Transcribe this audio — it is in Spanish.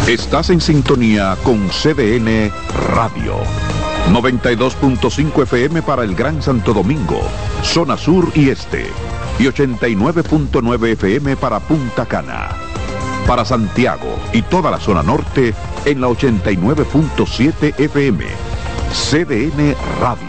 Estás en sintonía con CDN Radio. 92.5 FM para el Gran Santo Domingo, zona sur y este. Y 89.9 FM para Punta Cana. Para Santiago y toda la zona norte en la 89.7 FM. CDN Radio.